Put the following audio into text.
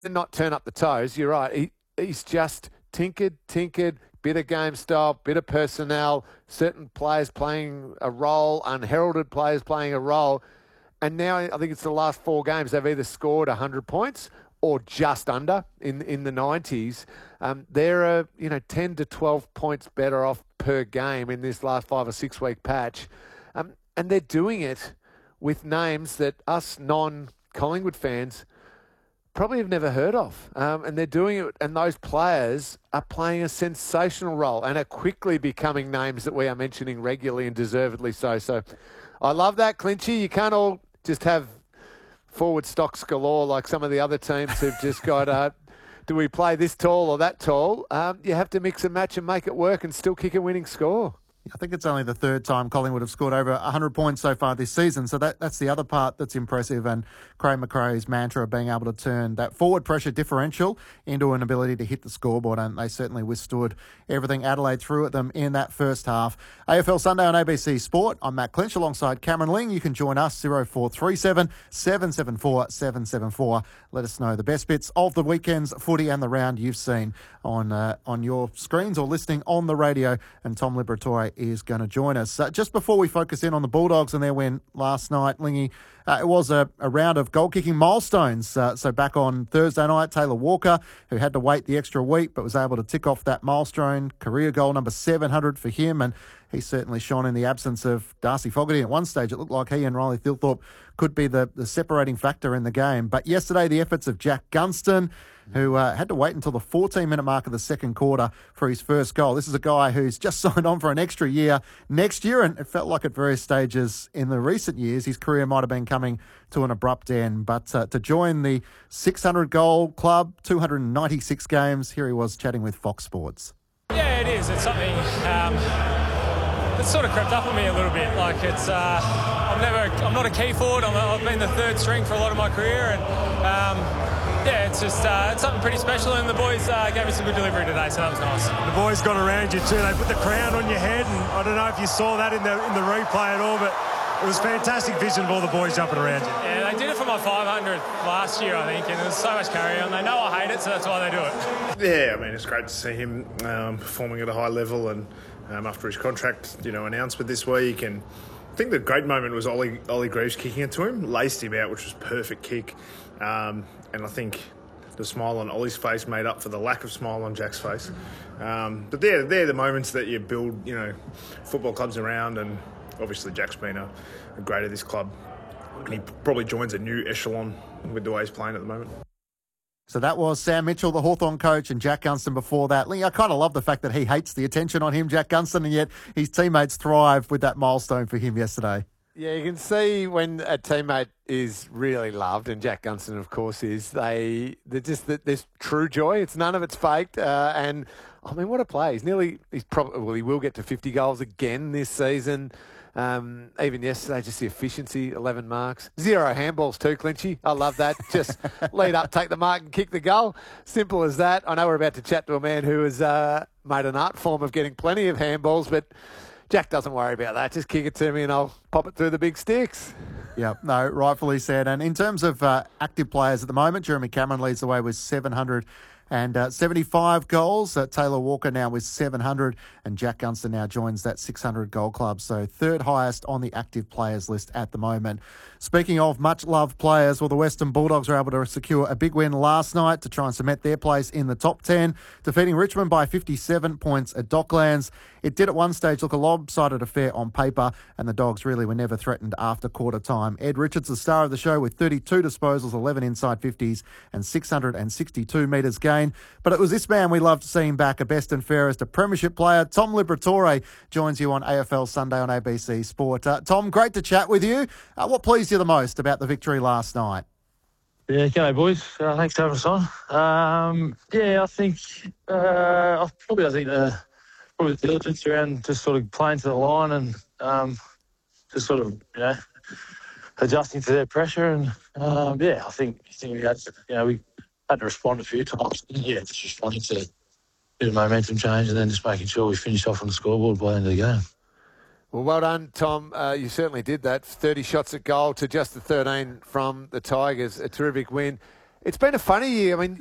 and not turn up the toes. You're right. He's just tinkered, bit of game style, bit of personnel, certain players playing a role, unheralded players playing a role. And now I think it's the last 4 games, they've either scored 100 points or just under in the 90s. They're 10 to 12 points better off per game in this last 5 or 6 week patch. And they're doing it with names that us non-Collingwood fans probably have never heard of. And they're doing it, and those players are playing a sensational role and are quickly becoming names that we are mentioning regularly and deservedly so. So I love that, Clinchy. You can't all just have forward stocks galore like some of the other teams who've just got, do we play this tall or that tall? You have to mix and match and make it work and still kick a winning score. I think it's only the 3rd time Collingwood have scored over 100 points so far this season. So that's the other part that's impressive. And Craig McRae's mantra of being able to turn that forward pressure differential into an ability to hit the scoreboard. And they certainly withstood everything Adelaide threw at them in that first half. AFL Sunday on ABC Sport. I'm Matt Clinch alongside Cameron Ling. You can join us 0437 774 774. Let us know the best bits of the weekend's footy and the round you've seen on your screens or listening on the radio. And Tom Liberatore is going to join us. Just before we focus in on the Bulldogs and their win last night, Lingy, it was a round of goal-kicking milestones. So back on Thursday night, Taylor Walker, who had to wait the extra week but was able to tick off that milestone, career goal number 700 for him, and he certainly shone in the absence of Darcy Fogarty. At one stage, it looked like he and Riley Thilthorpe could be the separating factor in the game. But yesterday, the efforts of Jack Gunston, who had to wait until the 14-minute mark of the second quarter for his first goal. This is a guy who's just signed on for an extra year next year, and it felt like at various stages in the recent years his career might have been coming to an abrupt end. But to join the 600-goal club, 296 games, here he was chatting with Fox Sports. Yeah, it is. It's something that's sort of crept up on me a little bit. Like it's, I'm not a key forward. I've been the 3rd string for a lot of my career, and yeah, it's just it's something pretty special. And the boys gave me some good delivery today, so that was nice. The boys got around you too. They put the crown on your head, and I don't know if you saw that in the replay at all, but it was fantastic vision of all the boys jumping around you. Yeah, they did it for my 500 last year, I think, and there's so much carry on. They know I hate it, so that's why they do it. Yeah, I mean, it's great to see him performing at a high level, and after his contract, announcement this week. And I think the great moment was Ollie Greaves kicking it to him, laced him out, which was perfect kick. And I think the smile on Ollie's face made up for the lack of smile on Jack's face. But they're the moments that you build, football clubs around, and obviously Jack's been a great at this club. And he probably joins a new echelon with the way he's playing at the moment. So that was Sam Mitchell, the Hawthorn coach, and Jack Gunston before that. Lee, I kind of love the fact that he hates the attention on him, Jack Gunston, and yet his teammates thrive with that milestone for him yesterday. Yeah, you can see when a teammate is really loved, and Jack Gunston, of course, is. There's true joy. It's none of it's faked. And I mean, what a play! He will get to 50 goals again this season. Even yesterday, just the efficiency, 11 marks. 0 handballs too, Clinchy. I love that. Just lead up, take the mark and kick the goal. Simple as that. I know we're about to chat to a man who has made an art form of getting plenty of handballs, but Jack doesn't worry about that. Just kick it to me and I'll pop it through the big sticks. Yeah, no, rightfully said. And in terms of active players at the moment, Jeremy Cameron leads the way with 775 goals. Taylor Walker now with 700, and Jack Gunston now joins that 600 goal club. So 3rd highest on the active players list at the moment. Speaking of much-loved players, well, the Western Bulldogs were able to secure a big win last night to try and cement their place in the top 10, defeating Richmond by 57 points at Docklands. It did at one stage look a lopsided affair on paper, and the Dogs really were never threatened after quarter time. Ed Richards, the star of the show, with 32 disposals, 11 inside 50s, and 662 metres gained. But it was this man we loved seeing back, a best and fairest, a premiership player. Tom Liberatore joins you on AFL Sunday on ABC Sport. Tom, great to chat with you. What pleased you the most about the victory last night? Yeah, g'day boys. Thanks for having us on. I think the diligence around just sort of playing to the line and just sort of adjusting to their pressure, and I think we had we had to respond a few times. Yeah, just responding to a bit of momentum change, and then just making sure we finished off on the scoreboard by the end of the game. Well done, Tom. You certainly did that. 30 shots at goal to just the 13 from the Tigers. A terrific win. It's been a funny year. I mean,